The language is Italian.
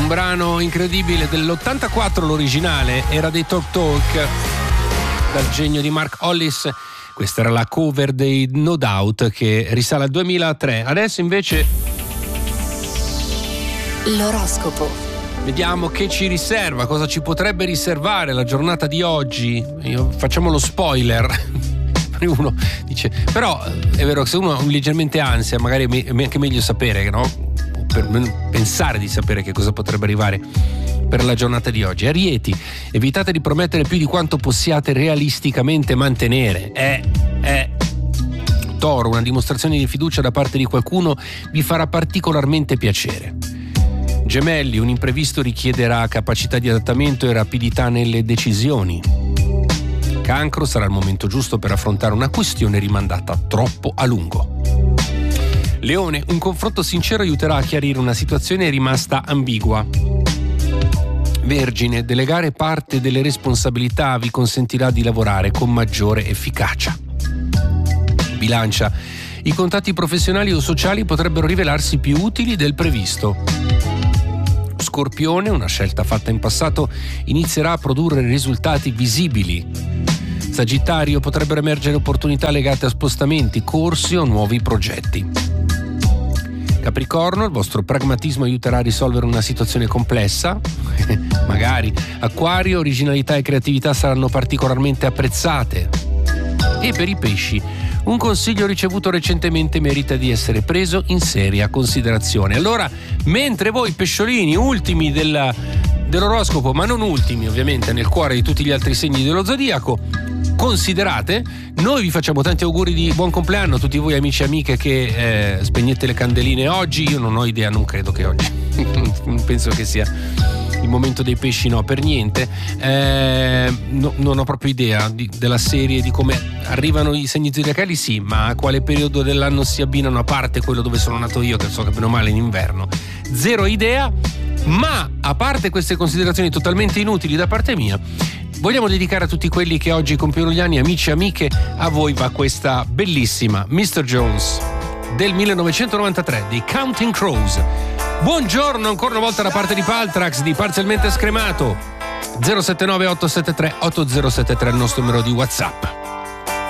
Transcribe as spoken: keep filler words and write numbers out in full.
un brano incredibile dell'ottantaquattro, l'originale era dei Talk Talk, dal genio di Mark Hollis. Questa era la cover dei No Doubt che risale al duemilatré. Adesso invece l'oroscopo. Vediamo che ci riserva, cosa ci potrebbe riservare la giornata di oggi. Io, facciamo lo spoiler. Uno dice, però è vero che se uno ha leggermente ansia, magari è anche meglio sapere, no? Per pensare di sapere che cosa potrebbe arrivare per la giornata di oggi. Arieti, evitate di promettere più di quanto possiate realisticamente mantenere. Eh, eh. Toro, una dimostrazione di fiducia da parte di qualcuno vi farà particolarmente piacere. Gemelli, un imprevisto richiederà capacità di adattamento e rapidità nelle decisioni. Cancro, sarà il momento giusto per affrontare una questione rimandata troppo a lungo. Leone, un confronto sincero aiuterà a chiarire una situazione rimasta ambigua. Vergine, delegare parte delle responsabilità vi consentirà di lavorare con maggiore efficacia. Bilancia, i contatti professionali o sociali potrebbero rivelarsi più utili del previsto. Scorpione, una scelta fatta in passato inizierà a produrre risultati visibili. Sagittario, potrebbero emergere opportunità legate a spostamenti, corsi o nuovi progetti. Capricorno, il vostro pragmatismo aiuterà a risolvere una situazione complessa. Magari. Acquario, originalità e creatività saranno particolarmente apprezzate. E per i pesci, un consiglio ricevuto recentemente merita di essere preso in seria considerazione. Allora, mentre voi pesciolini, ultimi della, dell'oroscopo, ma non ultimi ovviamente nel cuore di tutti gli altri segni dello zodiaco, considerate, noi vi facciamo tanti auguri di buon compleanno a tutti voi amici e amiche che eh, spegnete le candeline oggi. Io non ho idea, non credo che oggi non penso che sia il momento dei pesci, no, per niente. eh, no, non ho proprio idea di, della serie, di come arrivano i segni zodiacali, sì, ma a quale periodo dell'anno si abbinano, a parte quello dove sono nato io, che so che bene o male in inverno, zero idea. Ma a parte queste considerazioni totalmente inutili da parte mia, vogliamo dedicare a tutti quelli che oggi compiono gli anni, amici e amiche. A voi va questa bellissima mister Jones del millenovecentonovantatré dei Counting Crows. Buongiorno ancora una volta da parte di Paltrax di Parzialmente Scremato. zero sette nove otto sette tre otto zero sette tre il nostro numero di WhatsApp.